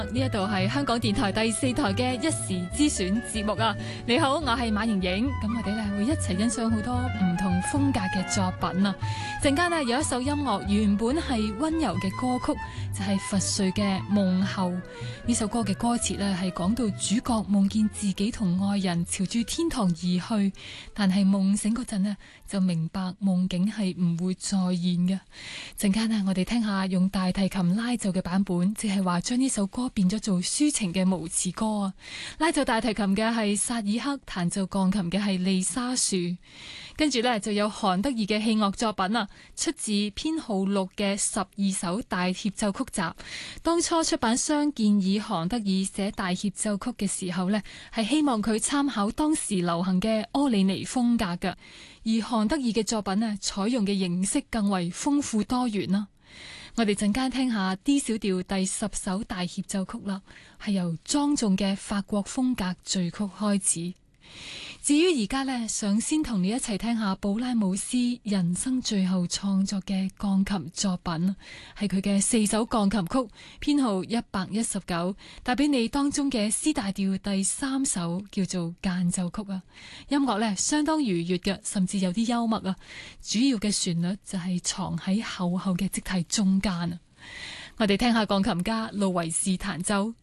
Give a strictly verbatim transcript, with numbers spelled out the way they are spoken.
呢一度係香港電台第四台嘅一時之選節目啊！你好，我係馬盈盈，咁我哋咧會一齊欣賞好多唔同風格嘅作品啊！陣間呢，有一首音樂原本係溫柔嘅歌曲，就係佛瑞嘅《夢後》。呢首歌嘅歌詞呢係講到主角夢見自己同愛人朝住天堂而去，但係夢醒嗰陣呢就明白夢境係唔會再現嘅。陣間呢，我哋聽下用大提琴拉奏嘅版本，即係話將呢首歌變咗做抒情嘅無詞歌啊！拉奏大提琴嘅係薩爾克，彈奏鋼琴嘅係利沙樹。跟住呢，就有韓德爾嘅器樂作品啊，出自編號六嘅十二首大協奏曲集。當初出版商建議韓德爾寫大協奏曲嘅時候呢，係希望佢參考當時流行嘅柯里尼風格㗎。而韓德爾嘅作品呢，採用嘅形式更為豐富多元啦。我哋陣間聽下 D 小調第十首大協奏曲啦，係由莊重嘅法國風格序曲開始。至於而家呢，想先同你一齊聽下布拉姆斯人生最後創作嘅鋼琴作品，係佢嘅四首鋼琴曲，編號一百一十九，帶俾你當中嘅 C 大調第三首叫做間奏曲啊。音樂呢相當愉悅嘅，甚至有啲幽默啊。主要嘅旋律就係藏喺厚厚嘅積體中間啊。我哋聽下鋼琴家路維士彈奏。